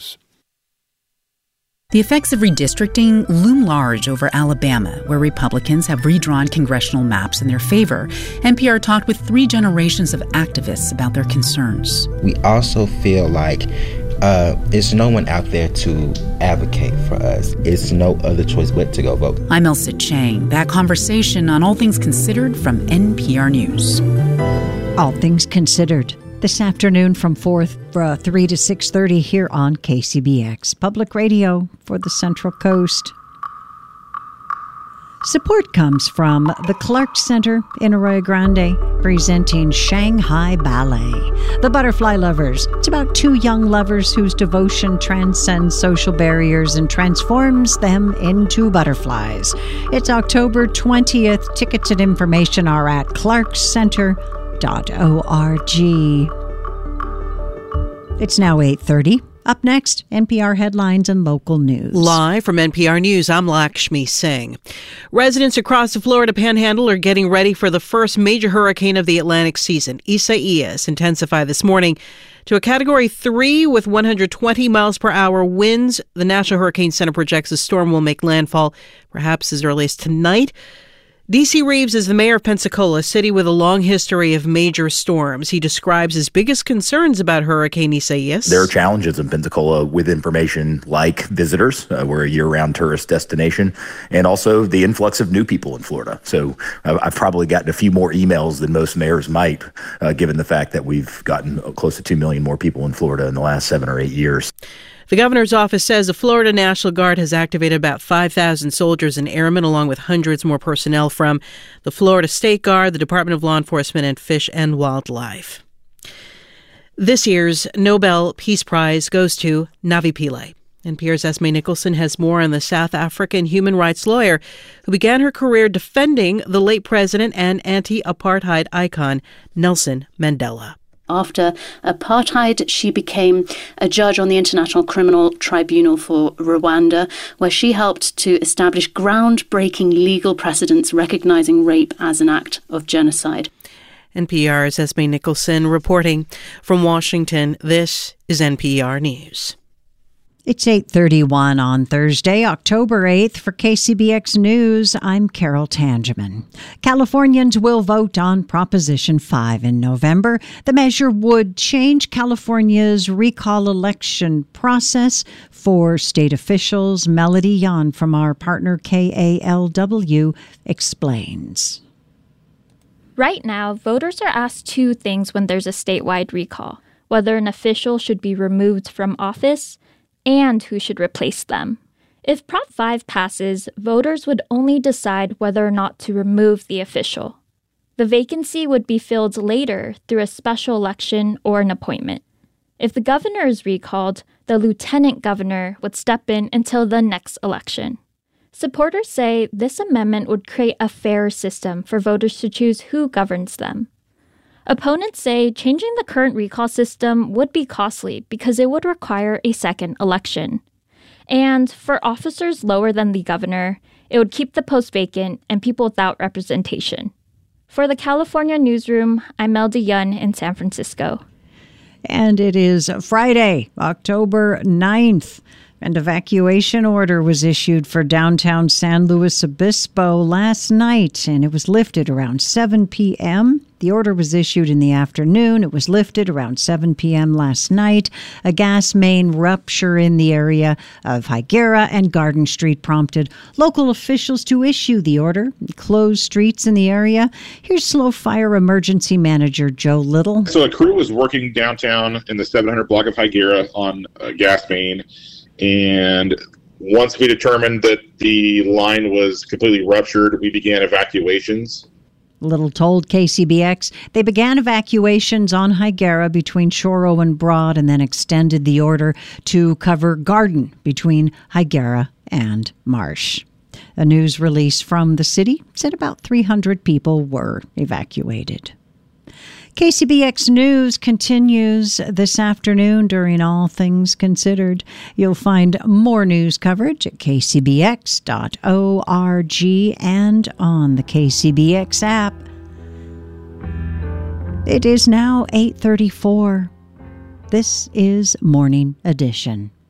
News. The effects of redistricting loom large over Alabama, where Republicans have redrawn congressional maps in their favor. NPR talked with 3 generations of activists about their concerns. We also feel like there's no one out there to advocate for us. It's no other choice but to go vote. I'm Elsa Chang. That conversation on All Things Considered from NPR News. All Things Considered. This afternoon from 3 to 6:30 here on KCBX, Public Radio for the Central Coast. Support comes from the Clark Center in Arroyo Grande, presenting Shanghai Ballet. The Butterfly Lovers. It's about 2 young lovers whose devotion transcends social barriers and transforms them into butterflies. It's October 20th. Tickets and information are at clarkcenter.org. It's now 8:30. Up next, NPR headlines and local news. Live from NPR News, I'm Lakshmi Singh. Residents across the Florida Panhandle are getting ready for the first major hurricane of the Atlantic season. Isaias intensified this morning to a Category 3 with 120 miles per hour winds. The National Hurricane Center projects the storm will make landfall perhaps as early as tonight. D.C. Reeves is the mayor of Pensacola, a city with a long history of major storms. He describes his biggest concerns about Hurricane Isaias. There are challenges in Pensacola with information like visitors. We're a year-round tourist destination, and also the influx of new people in Florida. So I've probably gotten a few more emails than most mayors might, given the fact that we've gotten close to 2 million more people in Florida in the last 7 or 8 years. The governor's office says the Florida National Guard has activated about 5,000 soldiers and airmen, along with hundreds more personnel from the Florida State Guard, the Department of Law Enforcement, and Fish and Wildlife. This year's Nobel Peace Prize goes to Navi Pillay. NPR's Esme Nicholson has more on the South African human rights lawyer who began her career defending the late president and anti-apartheid icon Nelson Mandela. After apartheid, she became a judge on the International Criminal Tribunal for Rwanda, where she helped to establish groundbreaking legal precedents recognizing rape as an act of genocide. NPR's Esme Nicholson reporting from Washington. This is NPR News. It's 8:31 on Thursday, October 8th. For KCBX News, I'm Carol Tangeman. Californians will vote on Proposition 5 in November. The measure would change California's recall election process for state officials. Melody Yan from our partner KALW explains. Right now, voters are asked 2 things when there's a statewide recall: whether an official should be removed from office and who should replace them. If Prop 5 passes, voters would only decide whether or not to remove the official. The vacancy would be filled later through a special election or an appointment. If the governor is recalled, the lieutenant governor would step in until the next election. Supporters say this amendment would create a fairer system for voters to choose who governs them. Opponents say changing the current recall system would be costly because it would require a second election. And for officers lower than the governor, it would keep the post vacant and people without representation. For the California Newsroom, I'm Melody Yun in San Francisco. And it is Friday, October 9th. An evacuation order was issued for downtown San Luis Obispo last night, and it was lifted around 7 p.m. The order was issued in the afternoon. It was lifted around 7 p.m. last night. A gas main rupture in the area of Higuera and Garden Street prompted local officials to issue the order and close streets in the area. Here's SLO Fire Emergency Manager Joe Little. So a crew was working downtown in the 700 block of Higuera on a gas main. And once we determined that the line was completely ruptured, we began evacuations. Little told KCBX they began evacuations on Higuera between Shoro and Broad and then extended the order to cover Garden between Higuera and Marsh. A news release from the city said about 300 people were evacuated. KCBX News continues this afternoon during All Things Considered. You'll find more news coverage at kcbx.org and on the KCBX app. It is now 8:34. This is Morning Edition.